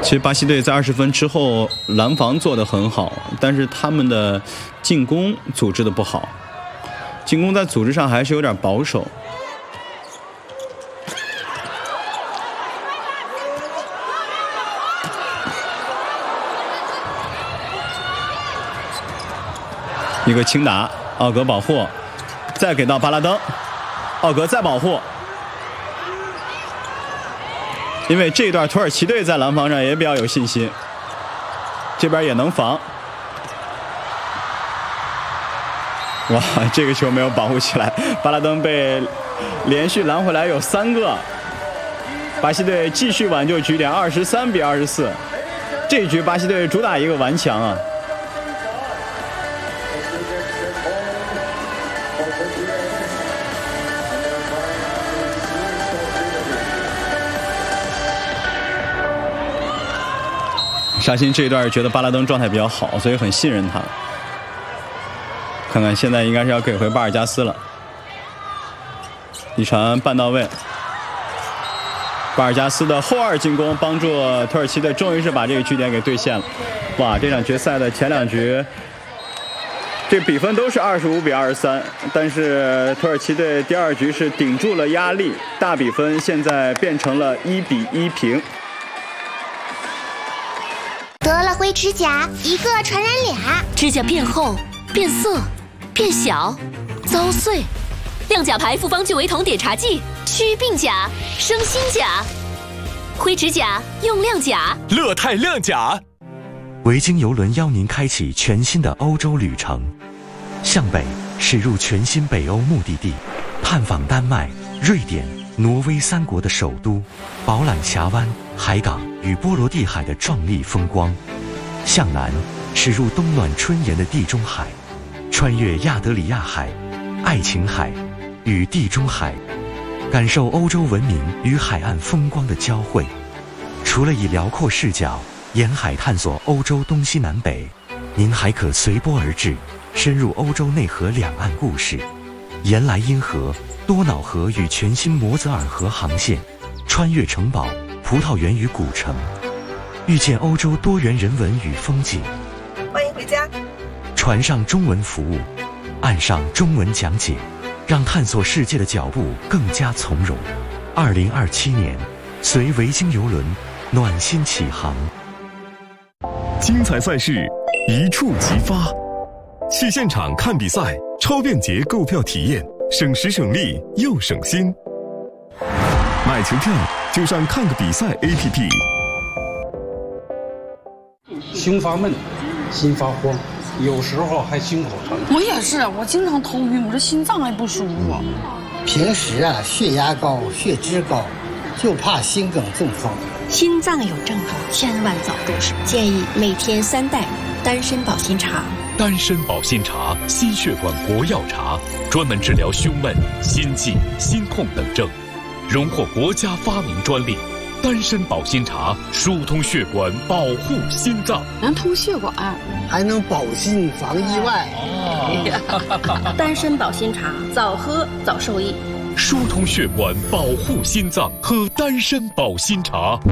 其实巴西队在20分之后拦防做得很好，但是他们的进攻组织的不好，进攻在组织上还是有点保守。一个轻打，奥格保护，再给到巴拉登，奥格再保护。因为这一段土耳其队在拦防上也比较有信心，这边也能防。哇，这个球没有保护起来，巴拉登被连续拦回来有3个，巴西队继续挽救局点，23比24。这一局巴西队主打一个顽强啊。沙欣这一段觉得巴拉登状态比较好，所以很信任他。看看现在应该是要给回巴尔加斯了，一传半到位。巴尔加斯的后2进攻帮助土耳其队终于是把这个据点给兑现了。哇，这场决赛的前2局，这比分都是25比23，但是土耳其队第2局是顶住了压力，大比分现在变成了1比1平。 得了灰指甲，一个传染俩， 指甲变厚、变色、变小、遭碎。亮甲牌复方聚维酮碘茶剂，祛病甲，生新甲。灰指甲用亮甲， 乐泰亮甲。 维京邮轮邀您开启全新的欧洲旅程，向北驶入全新北欧目的地，探访丹麦、瑞典、挪威3国的首都，饱览峡湾、海港与波罗的海的壮丽风光；向南驶入冬暖春炎的地中海，穿越亚得里亚海、爱琴海与地中海，感受欧洲文明与海岸风光的交汇。除了以辽阔视角沿海探索欧洲东西南北，您还可随波而至，深入欧洲内河两岸故事，沿莱茵河、多瑙河与全新摩泽尔河航线，穿越城堡、葡萄园与古城，遇见欧洲多元人文与风景。 欢迎回家。 船上中文服务，岸上中文讲解，让探索世界的脚步更加从容。2027年，随维京邮轮暖心起航。 精彩赛事一触即发，去现场看比赛，超便捷购票体验，省时省力又省心。买球票就上看个比赛 APP。 胸发闷，心发慌，有时候还心口疼。 我也是，我经常头晕，我这心脏还不舒服。 平时血压高、血脂高，就怕心梗中风。 心脏有症状，千万早重视。建议每天3袋丹参保心茶。 丹参保心茶，心血管国药茶，专门治疗胸闷、心悸、心痛等症，荣获国家发明专利。丹参保心茶疏通血管，保护心脏， 能通血管， 还能保心防意外。 丹参保心茶，早喝早受益。 疏通血管，保护心脏，喝丹参保心茶。